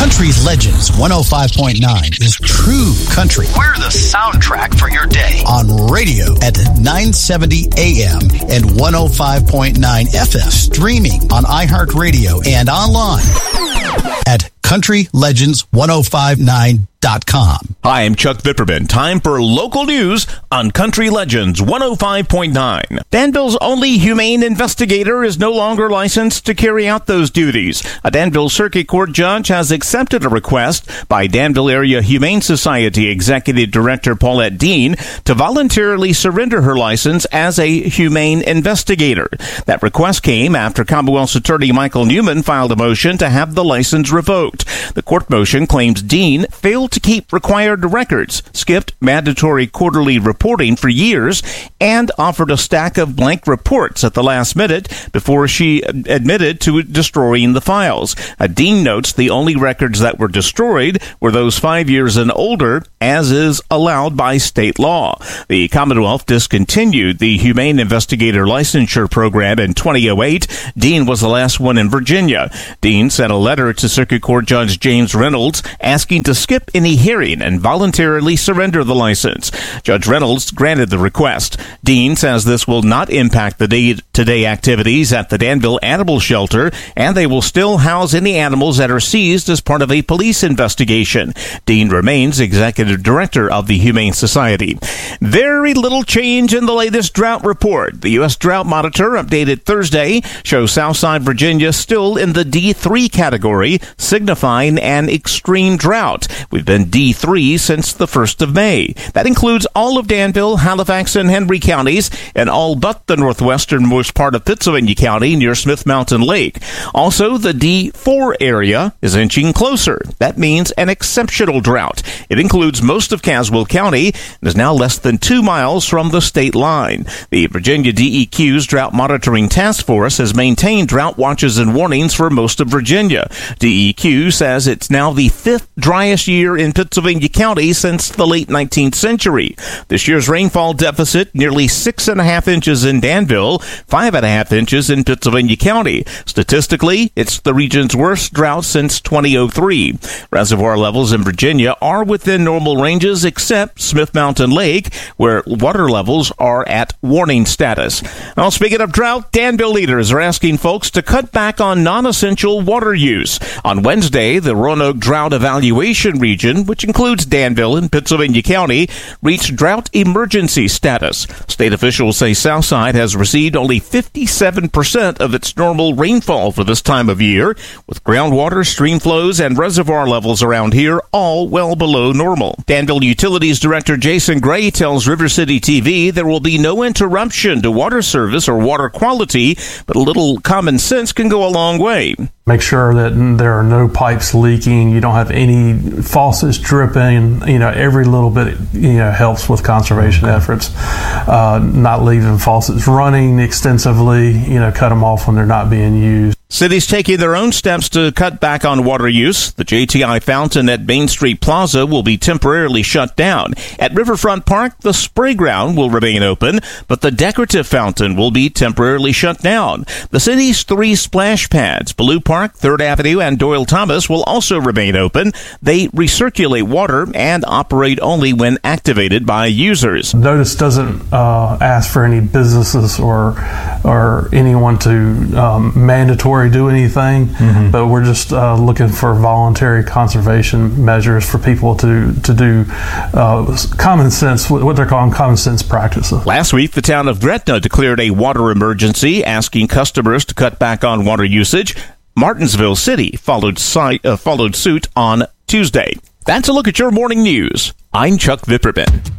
Country Legends 105.9 is true country. We're the soundtrack for your day. On radio at 970 AM and 105.9 FM. Streaming on iHeartRadio and online at CountryLegends1059.com. Hi, I'm Chuck Vipperman. Time for local news on Country Legends 105.9. Danville's only humane investigator is no longer licensed to carry out those duties. A Danville Circuit Court judge has accepted a request by Danville Area Humane Society Executive Director Paulette Dean to voluntarily surrender her license as a humane investigator. That request came after Commonwealth's Attorney Michael Newman filed a motion to have the license revoked. The court motion claims Dean failed to keep required records, skipped mandatory quarterly reporting for years, and offered a stack of blank reports at the last minute before she admitted to destroying the files. Dean notes the only records that were destroyed were those 5 years and older, as is allowed by state law. The Commonwealth discontinued the Humane Investigator Licensure Program in 2008. Dean was the last one in Virginia. Dean sent a letter to Circuit Court Judge James Reynolds asking to skip any hearing and voluntarily surrender the license. Judge Reynolds granted the request. Dean says this will not impact the day-to-day activities at the Danville Animal Shelter, and they will still house any animals that are seized as part of a police investigation. Dean remains executive director of the Humane Society. Very little change in the latest drought report. The U.S. Drought Monitor, updated Thursday, shows Southside Virginia still in the D3 category, signifying an extreme drought. We've been D3 since the 1st of May. That includes all of Danville, Halifax, and Henry counties, and all but the northwesternmost part of Pittsylvania County near Smith Mountain Lake. Also, the D4 area is inching closer. That means an exceptional drought. It includes most of Caswell County and is now less than 2 miles from the state line. The Virginia DEQ's Drought Monitoring Task Force has maintained drought watches and warnings for most of Virginia. DEQ says it's now the 5th driest year in Pittsylvania County since the late 19th century. This year's rainfall deficit, nearly 6.5 inches in Danville, 5.5 inches in Pittsylvania County. Statistically, it's the region's worst drought since 2003. Reservoir levels in Virginia are within normal ranges except Smith Mountain Lake, where water levels are at warning status. Now, speaking of drought, Danville leaders are asking folks to cut back on non-essential water use. On Wednesday, the Roanoke Drought Evaluation Region, which includes Danville and Pittsylvania County, reached drought emergency status. State officials say Southside has received only 57% of its normal rainfall for this time of year, with groundwater, stream flows, and reservoir levels around here all well below normal. Danville Utilities Director Jason Gray tells River City TV there will be no interruption to water service or water quality, but a little common sense can go a long way. Make sure that there are no pipes leaking. You don't have any faucets dripping. Every little bit, helps with conservation efforts. Not leaving faucets running extensively. Cut them off when they're not being used. Cities taking their own steps to cut back on water use. The JTI fountain at Main Street Plaza will be temporarily shut down. At Riverfront Park, the spray ground will remain open, but the decorative fountain will be temporarily shut down. The city's 3 splash pads, Blue Park, 3rd Avenue, and Doyle Thomas, will also remain open. They recirculate water and operate only when activated by users. Notice doesn't ask for any businesses or anyone to mandatory do anything, but we're just looking for voluntary conservation measures for people to do common sense, what they're calling common sense practices. Last week, the town of Gretna declared a water emergency, asking customers to cut back on water usage. Martinsville City followed suit on Tuesday. That's a look at your morning news. I'm Chuck Vipperman.